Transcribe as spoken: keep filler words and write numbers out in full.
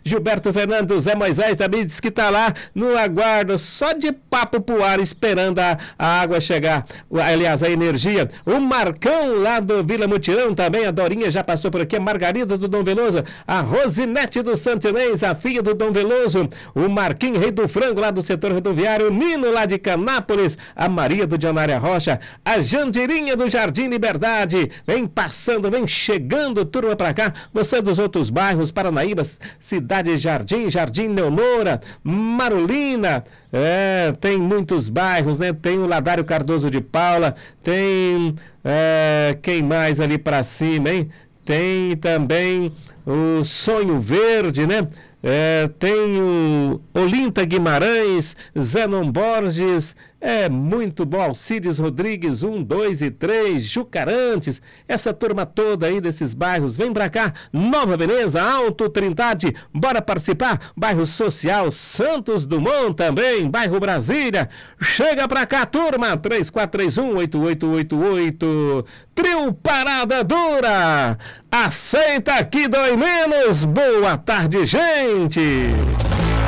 Gilberto Fernando, Zé Moisés também diz que tá lá no aguardo, só de papo pro ar, esperando a, a água chegar. Aliás, a energia. O Marcão lá do Vila Mutirão também, a Dorinha já passou por aqui, a Margarida do Dom Veloso, a Rosinete do Santinês, a filha do Dom Veloso, o Marquinhos Rei do Frango lá do setor rodoviário, o Nino lá de Canápolis, a Maria do Dionária Rocha, a Jandirinha do Jardim Liberdade, vem passando, vem chegando, turma pra cá, você dos outros bairros, Paranaíbas, Cidade Jardim, Jardim Leonora, Marolina, é, tem muitos bairros, né? Tem o Ladário Cardoso de Paula, tem, é, quem mais ali pra cima, hein? Tem também o Sonho Verde, né? É, tem o Olinta Guimarães, Zenon Borges, é muito bom, Alcides Rodrigues, um, dois e três, Jucarantes, essa turma toda aí desses bairros, vem pra cá, Nova Veneza, Alto Trindade, bora participar, bairro Social, Santos Dumont também, bairro Brasília, chega pra cá turma, três quatro três um, oito oito oito oito, Trio Parada Dura, aceita aqui dói menos, boa tarde gente!